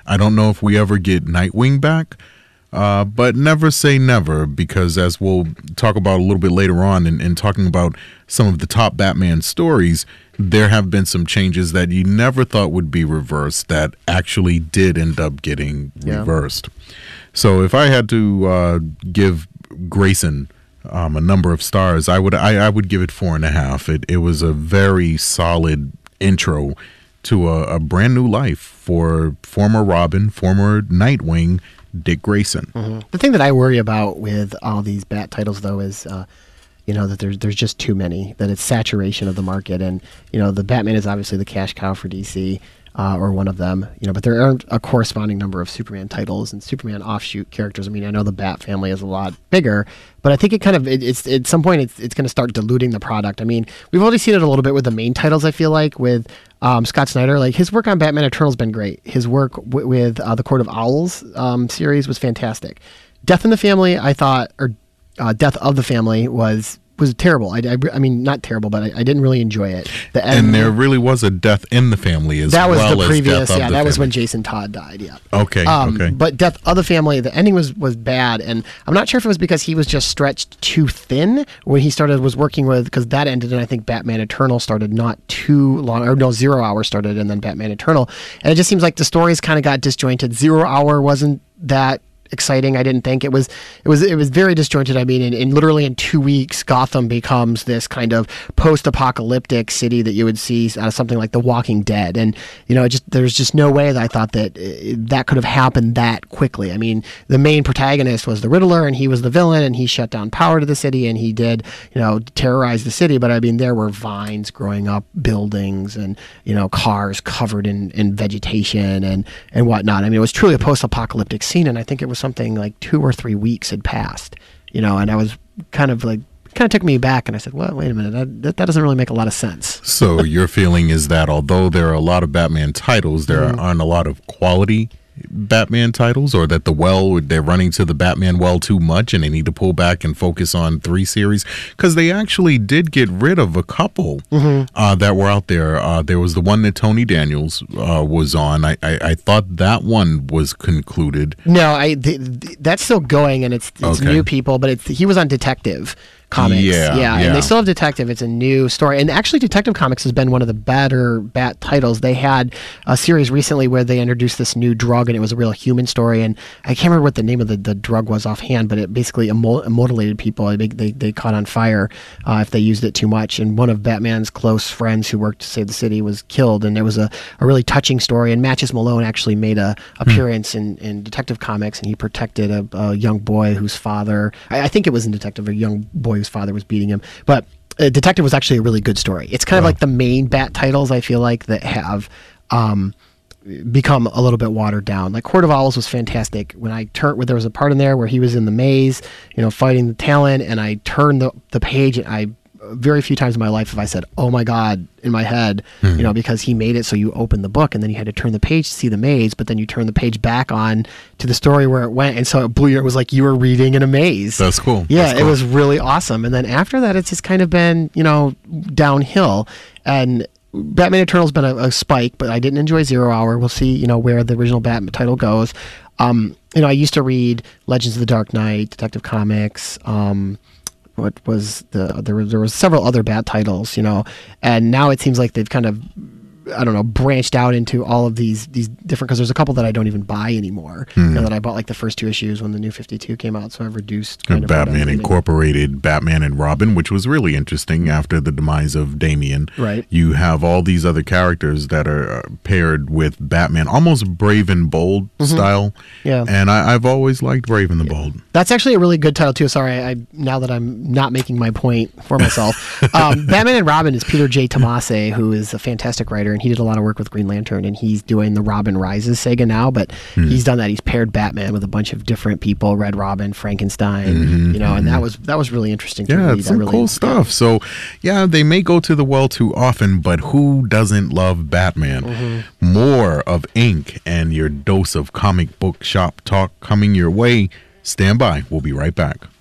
I don't know if we ever get Nightwing back, but never say never, because as we'll talk about a little bit later on in talking about some of the top Batman stories, there have been some changes that you never thought would be reversed that actually did end up getting reversed. So if I had to give Grayson a number of stars, I would give it 4.5. It was a very solid intro to a brand new life for former Robin, former Nightwing, Dick Grayson. Mm-hmm. The thing that I worry about with all these Bat titles, though, is that there's just too many, that it's saturation of the market. And, the Batman is obviously the cash cow for DC, or one of them, but there aren't a corresponding number of Superman titles and Superman offshoot characters. I mean, I know the Bat family is a lot bigger, but I think it's at some point it's going to start diluting the product. I mean, we've already seen it a little bit with the main titles, I feel like, with Scott Snyder. Like, his work on Batman Eternal's been great. His work with the Court of Owls series was fantastic. Death in the Family, I thought, or Death of the Family was terrible. I mean, not terrible, but I didn't really enjoy it. And there really was a death in the family as well. That was the previous, Death of the that was Family. when Jason Todd died, yeah. Okay. But Death of the Family, the ending was bad, and I'm not sure if it was because he was just stretched too thin when he was working with, because that ended, and I think Batman Eternal started not too long, or no, 0 Hour started, and then Batman Eternal, and it just seems like the stories kind of got disjointed. 0 Hour wasn't that exciting. I didn't think it was very disjointed. I mean, in literally in 2 weeks, Gotham becomes this kind of post-apocalyptic city that you would see out of something like The Walking Dead, and there's just no way that I thought that could have happened that quickly. I mean, the main protagonist was the Riddler, and he was the villain, and he shut down power to the city, and he did terrorize the city. But I mean, there were vines growing up, buildings, and cars covered in vegetation and whatnot. I mean, it was truly a post-apocalyptic scene, and I think it was something like 2 or 3 weeks had passed, and I was kind of took me back, and I said, well, wait a minute, that doesn't really make a lot of sense. So your feeling is that although there are a lot of Batman titles, there aren't a lot of quality Batman titles, or that they're running to the Batman well too much and they need to pull back and focus on 3 series, because they actually did get rid of a couple that were out there. There was the one that Tony Daniels was on. I thought that one was concluded. No, that's still going, and it's Okay. new people, but he was on Detective Comics. Yeah. And they still have Detective. It's a new story. And actually, Detective Comics has been one of the better Bat titles. They had a series recently where they introduced this new drug, and it was a real human story. And I can't remember what the name of the drug was offhand, but it basically immortalated people. They caught on fire if they used it too much. And one of Batman's close friends who worked to save the city was killed. And it was a really touching story. And Matches Malone actually made a appearance in Detective Comics, and he protected a young boy whose father, I think it was in Detective, a young boy whose father was beating him. But Detective was actually a really good story. It's kind of like the main Bat titles, I feel like, that have become a little bit watered down. Like Court of Owls was fantastic. When there was a part in there where he was in the maze, fighting the Talon, and I turned the page, and very few times in my life have I said, oh my God, in my head, because he made it so you open the book and then you had to turn the page to see the maze, but then you turn the page back on to the story where it went, and so it blew it was like you were reading in a maze. That's cool. Yeah, That's cool. It was really awesome. And then after that, it's just kind of been, downhill. And Batman Eternal's been a spike, but I didn't enjoy 0 Hour. We'll see, where the original Batman title goes. I used to read Legends of the Dark Knight, Detective Comics, what was there was several other Bat titles, and now it seems like they've kind of, I don't know, branched out into all of these different, because there's a couple that I don't even buy anymore. That I bought like the first 2 issues when the New 52 came out, so I've reduced kind of Batman incorporated Batman and Robin, which was really interesting after the demise of Damian. Right. You have all these other characters that are paired with Batman, almost Brave and Bold style. Yeah. And I've always liked Brave and the Bold. That's actually a really good title too. Sorry, now that I'm not making my point for myself. Batman and Robin is Peter J. Tomasi, who is a fantastic writer, and he did a lot of work with Green Lantern, and he's doing the Robin Rises saga now, but he's done that. He's paired Batman with a bunch of different people, Red Robin, Frankenstein, and that was really interesting to read. Yeah, it's some cool stuff. So, yeah, they may go to the well too often, but who doesn't love Batman? More of Ink and your dose of comic book shop talk coming your way. Stand by. We'll be right back.